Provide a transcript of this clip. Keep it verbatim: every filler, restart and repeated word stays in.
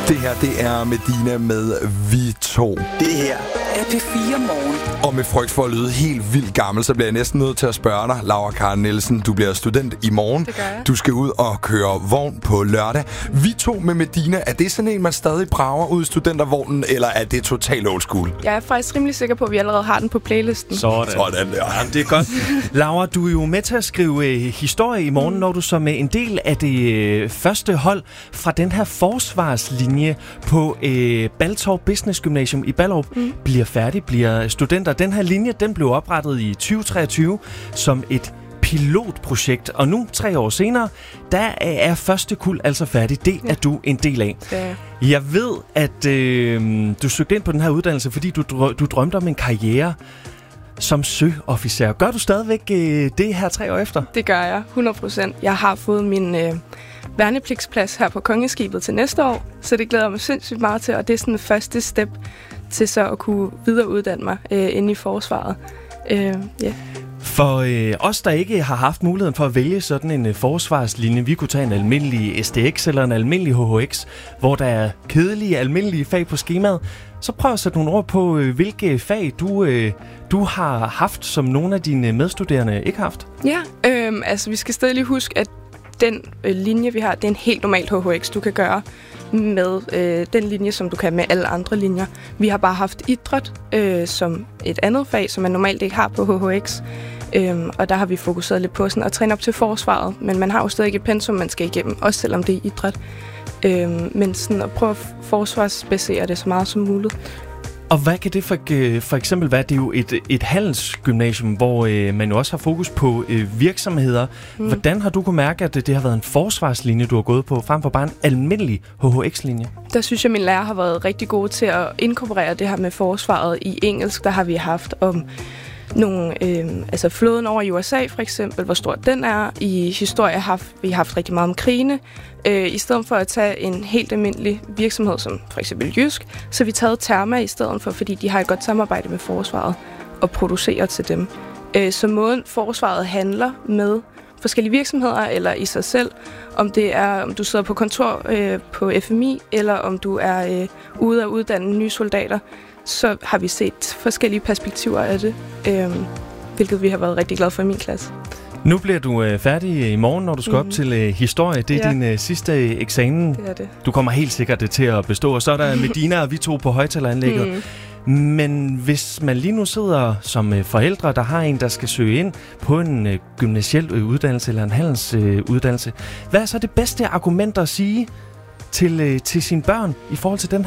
Det her, det er Medina med Vi to. Det her er P fire Morgen. Og med frygt for at lyde helt vildt gammel, så bliver jeg næsten nødt til at spørge dig, Laura Karen Nielsen. Du bliver student i morgen. Det gør jeg. Du skal ud og køre vogn på lørdag. Vi to med Medina, er det sådan en, man stadig brager ud i studentervognen, eller er det totalt old school? Jeg er faktisk rimelig sikker på, at vi allerede har den på playlisten. Sådan. Sådan der. Jamen, det er godt. Laura, du er jo med til at skrive øh, historie i morgen, mm. når du som en del af det øh, første hold fra den her forsvarslinje på øh, Baltorp Business Gymnasium i Ballerup mm. bliver færdig, bliver studenter. Den her linje, den blev oprettet i tyve treogtyve som et pilotprojekt, og nu, tre år senere, der er første kuld altså færdig. Det ja. er du en del af. Ja. Jeg ved, at øh, du søgte ind på den her uddannelse, fordi du, drø- du drømte om en karriere som søofficer. Gør du stadigvæk øh, det her tre år efter? Det gør jeg, hundrede procent. Jeg har fået min øh, værnepligtsplads her på Kongeskibet til næste år, så det glæder jeg mig sindssygt meget til, og det er sådan det første step til så at kunne videreuddanne mig øh, inde i forsvaret. Øh, yeah. For øh, os, der ikke har haft muligheden for at vælge sådan en øh, forsvarslinje, vi kunne tage en almindelig S D X eller en almindelig H H X, hvor der er kedelige, almindelige fag på skemaet, så prøv at sætte nogle ord på, øh, hvilke fag du, øh, du har haft, som nogle af dine medstuderende ikke har haft. Ja, øh, altså vi skal stadig lige huske, at den øh, linje, vi har, det er en helt normal H H X, du kan gøre med øh, den linje, som du kan med alle andre linjer. Vi har bare haft idræt øh, som et andet fag, som man normalt ikke har på H H X. Øhm, og der har vi fokuseret lidt på sådan at træne op til forsvaret, men man har jo stadig et pensum, man skal igennem, også selvom det er idræt. Øhm, men sådan at prøve at forsvarsbasere det så meget som muligt. Og hvad kan det for, for eksempel være? Det er jo et, et handelsgymnasium, hvor øh, man jo også har fokus på øh, virksomheder. Mm. Hvordan har du kunnet mærke, at det, det har været en forsvarslinje, du har gået på, frem for bare en almindelig H H X-linje? Der synes jeg, at min lærer har været rigtig god til at inkorporere det her med forsvaret. I engelsk, der har vi haft om nogle, øh, altså flåden over i U S A for eksempel, hvor stor den er. I historie har vi haft rigtig meget om krigene. Øh, I stedet for at tage en helt almindelig virksomhed, som for eksempel Jysk, så har vi taget Therma i stedet for, fordi de har et godt samarbejde med forsvaret og producerer til dem. Øh, så måden forsvaret handler med forskellige virksomheder eller i sig selv, om det er, om du sidder på kontor øh, på F M I, eller om du er øh, ude at uddanne nye soldater, så har vi set forskellige perspektiver af det, øh, hvilket vi har været rigtig glade for i min klasse. Nu bliver du øh, færdig i morgen, når du skal mm-hmm. op til øh, historie. Det er ja. din øh, sidste eksamen. Det er det. Du kommer helt sikkert det til at bestå, og så er der Medina og vi to på højtaleranlægget. Mm. Men hvis man lige nu sidder som øh, forældre, der har en, der skal søge ind på en øh, gymnasiel øh, uddannelse eller en handelsuddannelse, øh, hvad er så det bedste argument at sige til, øh, til sine børn i forhold til den